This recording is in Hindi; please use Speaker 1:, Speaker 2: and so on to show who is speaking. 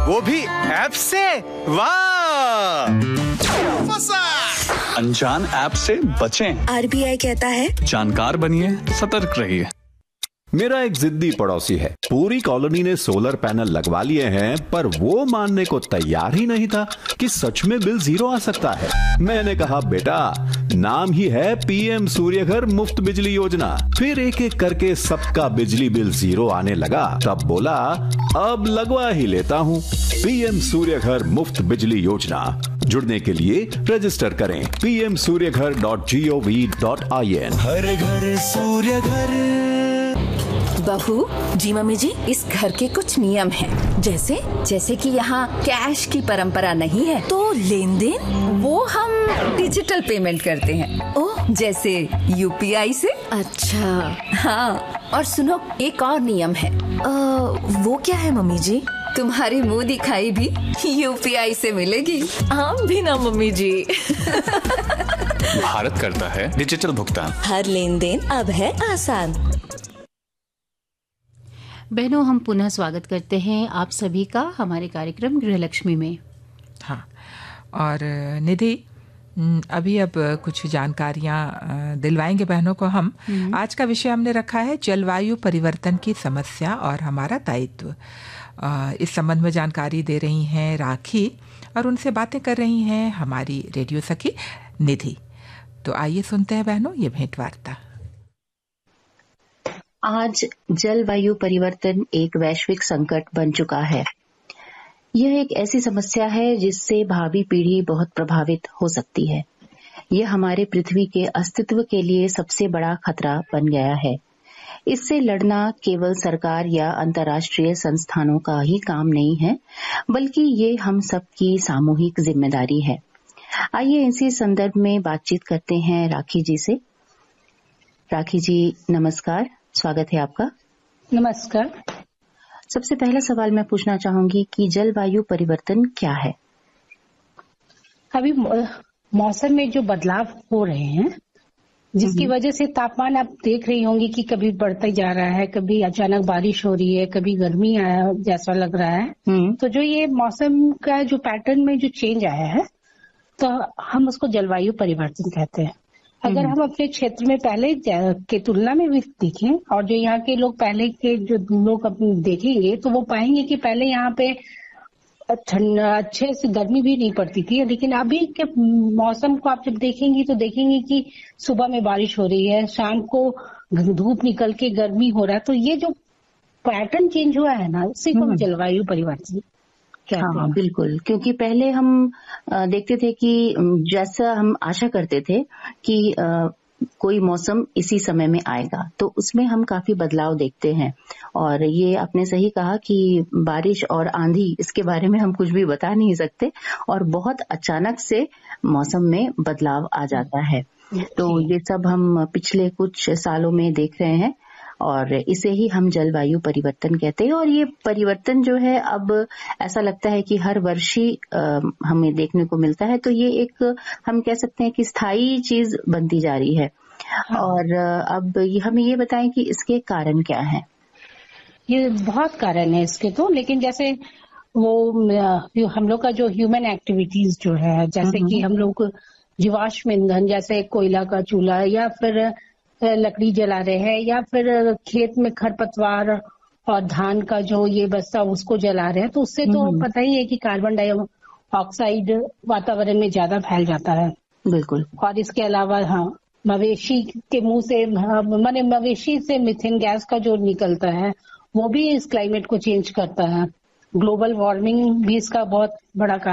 Speaker 1: वो भी ऐप से। वाह,
Speaker 2: अनजान ऐप से बचें।
Speaker 3: आरबीआई कहता है
Speaker 2: जानकार बनिए, सतर्क रहिए।
Speaker 4: मेरा एक जिद्दी पड़ोसी है, पूरी कॉलोनी ने सोलर पैनल लगवा लिए हैं, पर वो मानने को तैयार ही नहीं था कि सच में बिल जीरो आ सकता है। मैंने कहा बेटा, नाम ही है पीएम सूर्यघर मुफ्त बिजली योजना। फिर एक एक करके सबका बिजली बिल जीरो आने लगा, तब बोला अब लगवा ही लेता हूँ। पीएम सूर्यघर मुफ्त बिजली योजना, जुड़ने के लिए रजिस्टर करें pmsuryaghar.gov.in।
Speaker 1: हर घर सूर्य घर।
Speaker 3: बहू जी, मम्मी जी, इस घर के कुछ नियम हैं, जैसे कि यहाँ कैश की परंपरा नहीं है, तो लेन देन वो हम डिजिटल पेमेंट करते हैं। ओह, जैसे यूपीआई से। अच्छा हाँ, और सुनो, एक और नियम है। वो क्या है मम्मी जी? तुम्हारी मुंह दिखाई भी यूपीआई से मिलेगी। हम भी ना मम्मी जी।
Speaker 2: भारत करता है डिजिटल भुगतान।
Speaker 3: हर लेन देन अब है आसान।
Speaker 5: बहनों, हम पुनः स्वागत करते हैं आप सभी का हमारे कार्यक्रम गृहलक्ष्मी में।
Speaker 6: हाँ, और निधि, अभी अब कुछ जानकारियां दिलवाएंगे बहनों को हम। आज का विषय हमने रखा है जलवायु परिवर्तन की समस्या और हमारा दायित्व। इस संबंध में जानकारी दे रही हैं राखी, और उनसे बातें कर रही हैं हमारी रेडियो सखी निधि। तो आइए सुनते हैं बहनों ये भेंटवार्ता।
Speaker 7: आज जलवायु परिवर्तन एक वैश्विक संकट बन चुका है। यह एक ऐसी समस्या है जिससे भावी पीढ़ी बहुत प्रभावित हो सकती है। यह हमारे पृथ्वी के अस्तित्व के लिए सबसे बड़ा खतरा बन गया है। इससे लड़ना केवल सरकार या अंतर्राष्ट्रीय संस्थानों का ही काम नहीं है, बल्कि ये हम सबकी सामूहिक जिम्मेदारी है। आइए इसी संदर्भ में बातचीत करते हैं राखी जी से। राखी जी नमस्कार, स्वागत है आपका।
Speaker 8: नमस्कार।
Speaker 7: सबसे पहला सवाल मैं पूछना चाहूंगी कि जलवायु परिवर्तन क्या है?
Speaker 8: अभी मौसम में जो बदलाव हो रहे हैं, जिसकी वजह से तापमान आप देख रही होंगी कि कभी बढ़ता जा रहा है, कभी अचानक बारिश हो रही है, कभी गर्मी आया जैसा लग रहा है। तो जो ये मौसम का जो पैटर्न में जो चेंज आया है, तो हम उसको जलवायु परिवर्तन कहते हैं। अगर हम अपने क्षेत्र में पहले के तुलना में भी देखें, और जो यहाँ के लोग पहले के जो लोग अपने देखेंगे, तो वो पाएंगे कि पहले यहाँ पे अच्छे से गर्मी भी नहीं पड़ती थी, लेकिन अभी के मौसम को आप जब देखेंगी तो देखेंगे कि सुबह में बारिश हो रही है, शाम को धूप निकल के गर्मी हो रहा है। तो ये जो पैटर्न चेंज हुआ है ना, उसी को जलवायु परिवर्तन कहते हैं।
Speaker 7: हाँ, बिल्कुल, क्योंकि पहले हम देखते थे कि जैसा हम आशा करते थे कि कोई मौसम इसी समय में आएगा, तो उसमें हम काफी बदलाव देखते हैं। और ये आपने सही कहा कि बारिश और आंधी, इसके बारे में हम कुछ भी बता नहीं सकते, और बहुत अचानक से मौसम में बदलाव आ जाता है। तो ये सब हम पिछले कुछ सालों में देख रहे हैं, और इसे ही हम जलवायु परिवर्तन कहते हैं। और ये परिवर्तन जो है, अब ऐसा लगता है कि हर वर्ष ही हमें देखने को मिलता है। तो ये एक हम कह सकते हैं कि स्थायी चीज बनती जा रही है। और अब हमें ये बताएं कि इसके कारण क्या है?
Speaker 8: ये बहुत कारण है इसके तो, लेकिन जैसे वो हम लोग का जो ह्यूमन एक्टिविटीज जो है, जैसे कि हम लोग जीवाश्म ईंधन जैसे कोयला का चूल्हा, या फिर लकड़ी जला रहे हैं, या फिर खेत में खरपतवार और धान का जो ये बस्ता उसको जला रहे हैं, तो उससे तो पता ही है कि कार्बन डाइऑक्साइड वातावरण में ज्यादा फैल जाता है।
Speaker 7: बिल्कुल।
Speaker 8: और इसके अलावा हाँ, मवेशी के मुंह से, माने मवेशी से मीथेन गैस का जो निकलता है, वो भी इस क्लाइमेट को चेंज करता है। ग्लोबल वार्मिंग भी इसका बहुत बड़ा